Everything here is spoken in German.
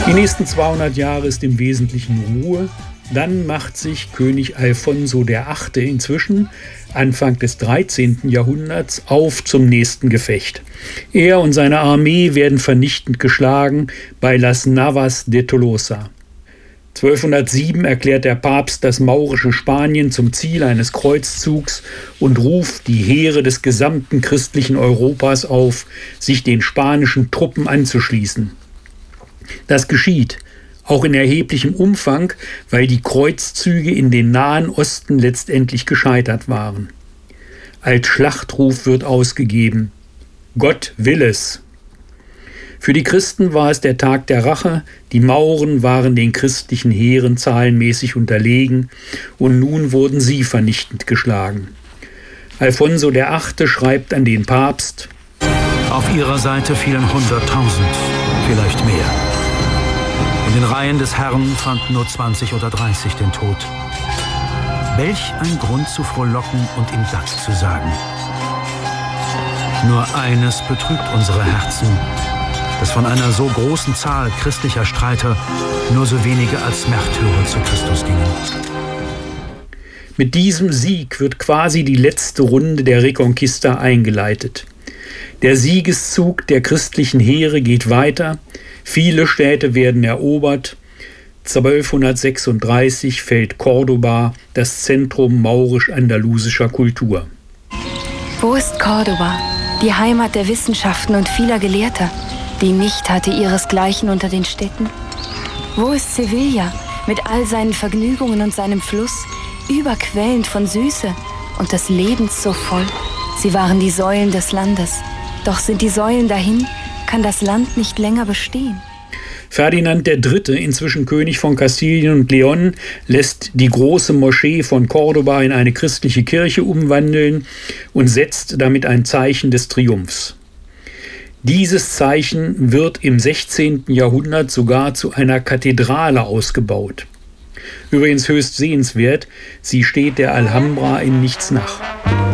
Die nächsten 200 Jahre ist im Wesentlichen Ruhe. Dann macht sich König Alfonso VIII. Inzwischen, Anfang des 13. Jahrhunderts, auf zum nächsten Gefecht. Er und seine Armee werden vernichtend geschlagen bei Las Navas de Tolosa. 1207 erklärt der Papst das maurische Spanien zum Ziel eines Kreuzzugs und ruft die Heere des gesamten christlichen Europas auf, sich den spanischen Truppen anzuschließen. Das geschieht, auch in erheblichem Umfang, weil die Kreuzzüge in den Nahen Osten letztendlich gescheitert waren. Als Schlachtruf wird ausgegeben: Gott will es! Für die Christen war es der Tag der Rache, die Mauren waren den christlichen Heeren zahlenmäßig unterlegen und nun wurden sie vernichtend geschlagen. Alfonso VIII. Schreibt an den Papst: Auf ihrer Seite fielen 100.000, vielleicht mehr. In den Reihen des Herrn fanden nur 20 oder 30 den Tod. Welch ein Grund zu frohlocken und ihm Dank zu sagen. Nur eines betrübt unsere Herzen, dass von einer so großen Zahl christlicher Streiter nur so wenige als Märtyrer zu Christus gingen. Mit diesem Sieg wird quasi die letzte Runde der Reconquista eingeleitet. Der Siegeszug der christlichen Heere geht weiter, viele Städte werden erobert. 1236 fällt Cordoba, das Zentrum maurisch-andalusischer Kultur. Wo ist Cordoba, die Heimat der Wissenschaften und vieler Gelehrter, die nicht hatte ihresgleichen unter den Städten? Wo ist Sevilla mit all seinen Vergnügungen und seinem Fluss, überquellend von Süße und des Lebens so voll? Sie waren die Säulen des Landes. Doch sind die Säulen dahin, kann das Land nicht länger bestehen. Ferdinand III., inzwischen König von Kastilien und León, lässt die große Moschee von Cordoba in eine christliche Kirche umwandeln und setzt damit ein Zeichen des Triumphs. Dieses Zeichen wird im 16. Jahrhundert sogar zu einer Kathedrale ausgebaut. Übrigens höchst sehenswert, sie steht der Alhambra in nichts nach.